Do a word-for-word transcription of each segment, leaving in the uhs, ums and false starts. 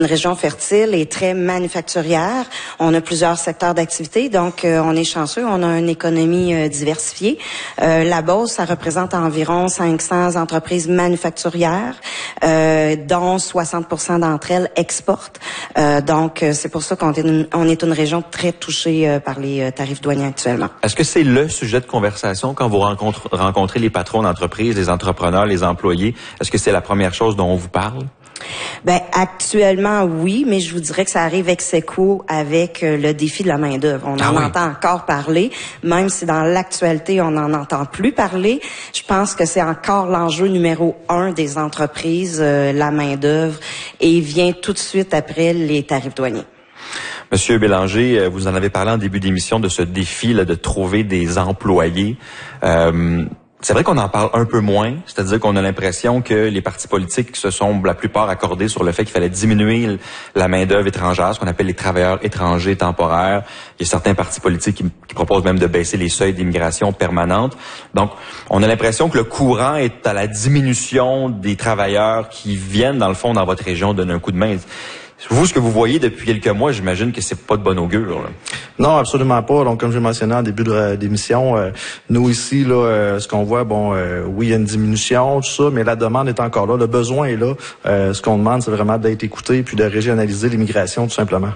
Une région fertile et très manufacturière. On a plusieurs secteurs d'activité, donc euh, on est chanceux. On a une économie euh, diversifiée. Euh, la Beauce, ça représente environ cinq cents entreprises manufacturières, euh, dont soixante pour cent d'entre elles exportent. Euh, donc, euh, c'est pour ça qu'on est une, on est une région très touchée euh, par les euh, tarifs douaniers actuellement. Est-ce que c'est le sujet de conversation quand vous rencontre, rencontrez les patrons d'entreprise, les entrepreneurs, les employés? Est-ce que c'est la première chose dont on vous parle? Ben actuellement oui, mais je vous dirais que ça arrive ex aequo avec euh, le défi de la main d'œuvre. On ah en oui. entend encore parler, même si dans l'actualité on n'en entend plus parler. Je pense que c'est encore l'enjeu numéro un des entreprises, euh, la main d'œuvre, et vient tout de suite après les tarifs douaniers. Monsieur Bélanger, vous en avez parlé en début d'émission de ce défi là, de trouver des employés. Euh, C'est vrai qu'on en parle un peu moins, c'est-à-dire qu'on a l'impression que les partis politiques se sont la plupart accordés sur le fait qu'il fallait diminuer la main-d'œuvre étrangère, ce qu'on appelle les travailleurs étrangers temporaires. Il y a certains partis politiques qui, qui proposent même de baisser les seuils d'immigration permanente. Donc, on a l'impression que le courant est à la diminution des travailleurs qui viennent, dans le fond, dans votre région, donner un coup de main. Vous, ce que vous voyez depuis quelques mois, j'imagine que c'est pas de bon augure, là. Non, absolument pas. Donc, comme j'ai mentionné en début de, d'émission, euh, nous ici, là, euh, ce qu'on voit, bon, euh, oui, il y a une diminution, tout ça, mais la demande est encore là, le besoin est là. Euh, ce qu'on demande, c'est vraiment d'être écouté puis de régionaliser l'immigration, tout simplement.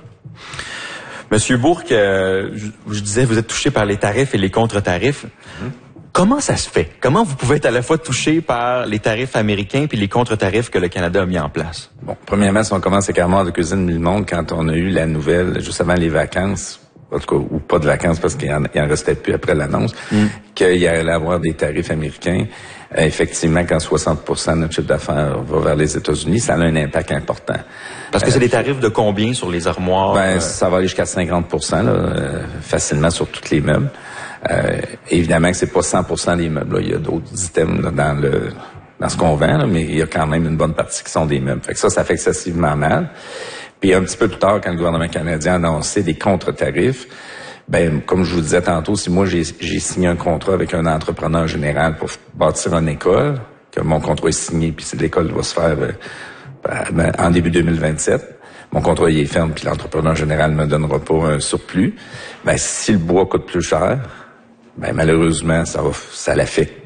Monsieur Bourque, euh, je, je disais, vous êtes touché par les tarifs et les contre-tarifs. Mm-hmm. Comment ça se fait? Comment vous pouvez être à la fois touché par les tarifs américains puis les contre-tarifs que le Canada a mis en place? Bon, premièrement, si on commence avec Armoire de cuisine Mille Monde, quand on a eu la nouvelle, juste avant les vacances, en tout cas, ou pas de vacances parce qu'il en, il en restait plus après l'annonce, mm. qu'il y allait avoir des tarifs américains, euh, effectivement, quand soixante pour cent de notre chiffre d'affaires va vers les États-Unis, ça a un impact important. Parce que euh, c'est des tarifs de combien sur les armoires? Ben, euh... ça va aller jusqu'à cinquante pour cent, là, euh, facilement sur tous les meubles. Euh, évidemment que c'est pas cent pour cent des meubles. Là. Il y a d'autres items là, dans le dans ce qu'on vend, là, mais il y a quand même une bonne partie qui sont des meubles. Fait que ça, ça fait excessivement mal. Puis un petit peu plus tard, quand le gouvernement canadien a annoncé des contre-tarifs, ben comme je vous disais tantôt, si moi j'ai, j'ai signé un contrat avec un entrepreneur général pour bâtir une école, que mon contrat est signé, puis si l'école va se faire euh, ben, en début deux mille vingt-sept, mon contrat il est ferme, puis l'entrepreneur général me donnera pas un surplus. Ben si le bois coûte plus cher, ben malheureusement, ça va, ça l'affecte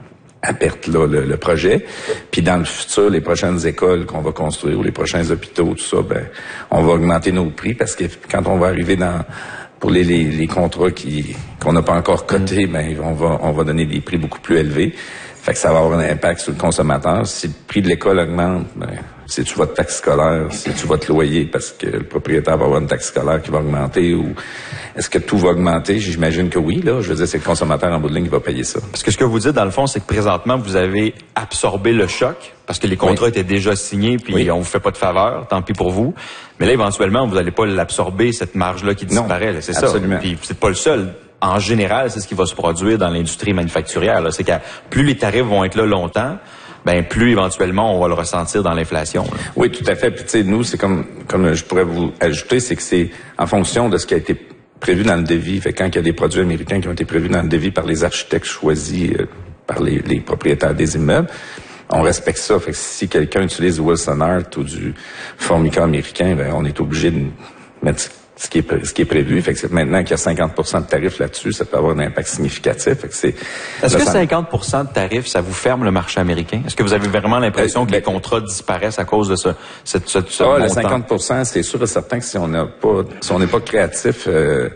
à perte là le, le projet. Puis dans le futur, les prochaines écoles qu'on va construire ou les prochains hôpitaux, tout ça, ben on va augmenter nos prix parce que quand on va arriver dans pour les les, les contrats qui qu'on n'a pas encore cotés, ben on va on va donner des prix beaucoup plus élevés. Fait que ça va avoir un impact sur le consommateur. Si le prix de l'école augmente, ben c'est-tu votre taxe scolaire, c'est-tu votre loyer parce que le propriétaire va avoir une taxe scolaire qui va augmenter ou est-ce que tout va augmenter? J'imagine que oui, là. Je veux dire, c'est le consommateur en bout de ligne qui va payer ça. Parce que ce que vous dites, dans le fond, c'est que présentement, vous avez absorbé le choc parce que les contrats oui. étaient déjà signés puis oui. on vous fait pas de faveur, tant pis pour vous. Mais là, éventuellement, vous n'allez pas l'absorber, cette marge-là qui disparaît, là, c'est absolument. ça. Puis c'est pas le seul. En général, c'est ce qui va se produire dans l'industrie manufacturière, là. C'est que plus les tarifs vont être là longtemps, ben plus éventuellement on va le ressentir dans l'inflation. Là. Oui, tout à fait. Puis tu sais, nous, c'est comme comme je pourrais vous ajouter, c'est que c'est en fonction de ce qui a été prévu dans le devis. Fait que quand il y a des produits américains qui ont été prévus dans le devis par les architectes choisis euh, par les, les propriétaires des immeubles, on respecte ça. Fait que si quelqu'un utilise du Wilson Art ou du Formica américain, ben on est obligé de mettre ce qui est, ce qui est prévu. Fait que c'est maintenant qu'il y a cinquante pour cent de tarifs là-dessus, ça peut avoir un impact significatif. Fait que c'est, Est-ce que cinquante pour cent de tarifs, ça vous ferme le marché américain? Est-ce que vous avez vraiment l'impression euh, que ben, les contrats disparaissent à cause de ce, ce, ce, ce ah, montant? Le cinquante pour cent, c'est sûr et certain que si on n'a pas, si on n'est pas créatif, euh,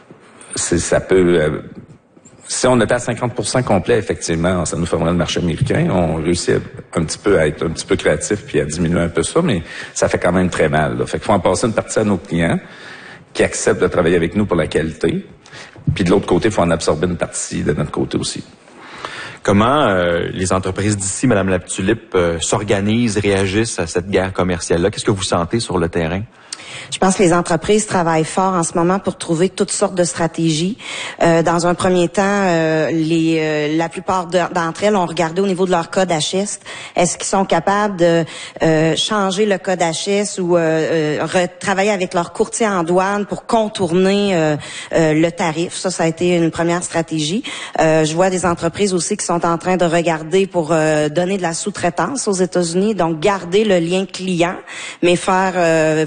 c'est, ça peut, euh, si on était à cinquante pour cent complet, effectivement, ça nous fermerait le marché américain. On réussit un petit peu à être un petit peu créatif puis à diminuer un peu ça, mais ça fait quand même très mal, là. Fait qu'il faut en passer une partie à nos clients qui acceptent de travailler avec nous pour la qualité. Puis de l'autre côté, il faut en absorber une partie de notre côté aussi. Comment euh, les entreprises d'ici, Mme Latulippe, euh, s'organisent, réagissent à cette guerre commerciale-là? Qu'est-ce que vous sentez sur le terrain? Je pense que les entreprises travaillent fort en ce moment pour trouver toutes sortes de stratégies. Euh, dans un premier temps, euh, les, euh, la plupart de, d'entre elles ont regardé au niveau de leur code H S. Est-ce qu'ils sont capables de euh, changer le code H S ou euh, euh, travailler avec leur courtier en douane pour contourner euh, euh, le tarif? Ça, ça a été une première stratégie. Euh, je vois des entreprises aussi qui sont en train de regarder pour euh, donner de la sous-traitance aux États-Unis, donc garder le lien client, mais faire euh,